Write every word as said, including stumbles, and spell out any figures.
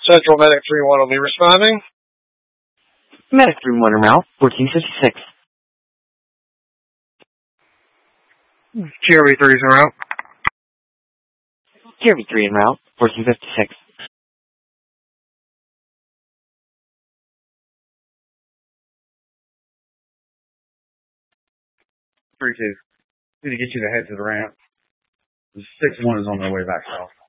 Central Medic three one will be responding. Medic three one en route, fourteen fifty-six. G R V three is en route. G R V three en route, fourteen fifty-six. three two. Need to get you to head to the ramp. The six one is on their way back south.